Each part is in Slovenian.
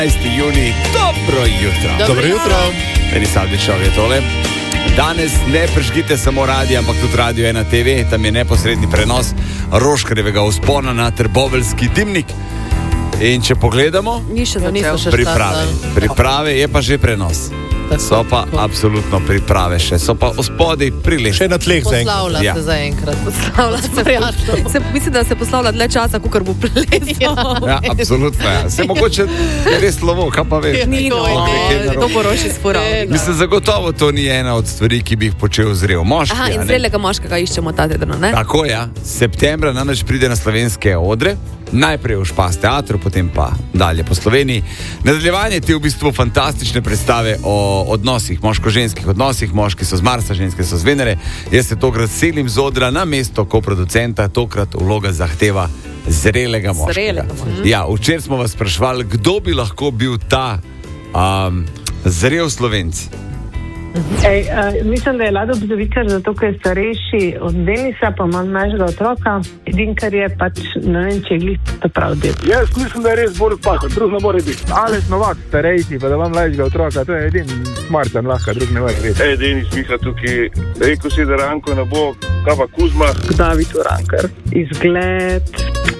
Juni, dobro jutro. Dobro jutro. Denis Avdićov je tole. Danes ne prižgite samo radio, ampak tudi Radio 1 TV, tam je neposredni prenos Roškarjevega vzpona na Trboveljski dimnik. In če pogledamo, priprave je pa že prenos. So pa absolutno priprave še, so pa ospodaj prilešče. Še na tleh Poslavlja se zaenkrat. Poslavlja se prijatno. Mislim, da se poslavlja dlje časa, kukor bo plesal. Ja, absolutno. Ja. Se mogoče je res slovo, kaj pa veš? To bo roši sporo. Mislim, zagotovo to ni ena od stvari, ki bi jih počel zrel moški. Aha, in zrelega moškega iščemo ta teden, ne? Tako je, ja. Septembra namreč pride na slovenske odre. Najprej v Špas teatru, potem pa dalje po Sloveniji. Nadaljevanje te v bistvu fantastične predstave o odnosih, moško-ženskih odnosih. Moški so z Marsa, ženske so z Venere. Jaz se tokrat selim z odra na mesto koproducenta, tokrat vloga zahteva zrelega moškega. Ja, včeraj smo vas sprašvali, kdo bi lahko bil ta zrel Slovenc. Mislim, da je Lado Bizovičar, zato ker je starejši od Denisa, pa imam našega otroka. Edin, kar je pač, ne vem, če je glih to prav del. Jaz mislim, da je res bolj pahod, drug ne more biti. Aleš Novak, starejši, pa da vam mlajšega otroka, to je edin smartan lahko, drug ne more biti. Denis, Miha tukaj, rekel si, da Ranko ne bo, kaj pa Kuzma? David Urankar. Izgled,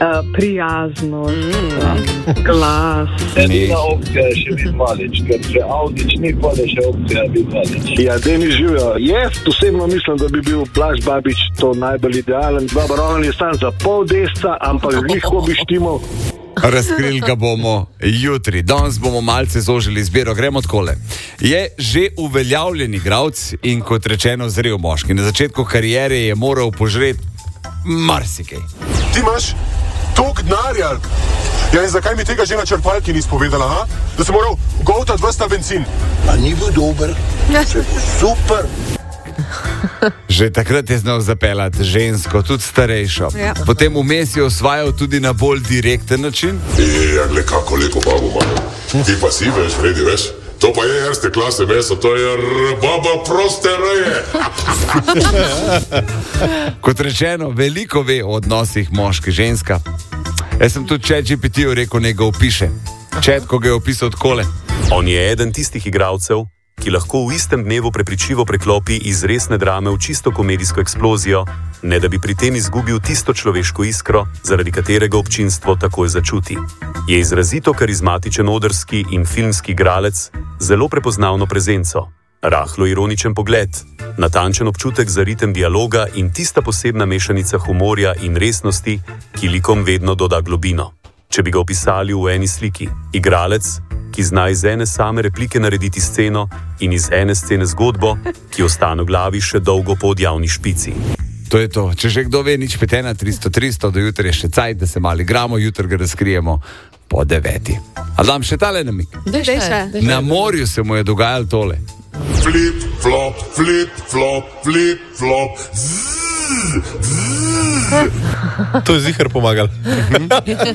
prijaznost, glas. Edina opcija je še biti Malič, ker če Avdić ni, pa je še opcija biti Malič. Ja, Denis živijo. Jaz osebno mislim, da bi bil Blaž Babič to najbolj idealen. Baron je stan za pol desca, ampak glihko bi štimal. Razkrili ga bomo jutri. Danes bomo malce zožili izbiro. Gremo takole. Je že uveljavljen igralec in kot rečeno zrel moški. Na začetku kariere je moral požreti marsikaj. Ti imaš toliko denarja. Ja, in zakaj mi tega že na črpalki nisi povedala, ha? Da si moral goltati ves ta bencin. A ni bil dober? Super. Že takrat je znal zapeljati žensko, tudi starejšo. Ja. Potem vmes je osvajal tudi na bolj direkten način. Ja, gled, kako lepo babo imamo. Ti pa si veš, Fredi, veš? To pa je erste klase meso, to je baba proste raje. Kot rečeno, veliko ve o odnosih moški-ženska. Jaz sem tudi ChatGPT-ju rekel, naj ga opiše. Chat, ko ga je opisal takole. On je eden tistih igralcev, ki lahko v istem dnevu prepričljivo preklopi iz resne drame v čisto komedijsko eksplozijo, ne da bi pri tem izgubil tisto človeško iskro, zaradi katerega občinstvo takoj začuti. Je izrazito karizmatičen odrski in filmski igralec, zelo prepoznavno prezenco, rahlo ironičen pogled, natančen občutek za ritem dialoga in tista posebna mešanica humorja in resnosti, ki likom vedno doda globino. Če bi ga opisali v eni sliki, igralec, ki zna iz ene same replike narediti sceno in iz ene scene zgodbo, ki ostane v glavi še dolgo po odjavni špici. To je to. Če že kdo ve, nič 5 300 do jutra je še cajt, da se malo igramo, jutri ga razkrijemo po 9. A dam še tale namig. Na morju se mu je dogajalo tole. Flip, flop, flip, flop, flip, flop. To je zihar pomagal.